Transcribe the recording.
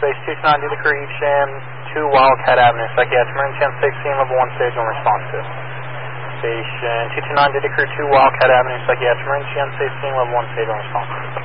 Space 229 due to crew HM 2 Wildcat Avenue, psychiatric emergency on 16, level 1 stage on response to. Station 229 due to crew 2 Wildcat Avenue, psychiatric emergency on 16, level 1 stage on response to.